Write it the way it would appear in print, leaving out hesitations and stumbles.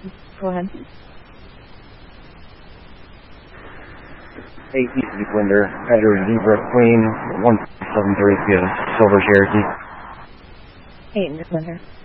Go ahead. 8 East Winder, Edward Zebra Queen, 173 Silver Cherokee. 8 Winder.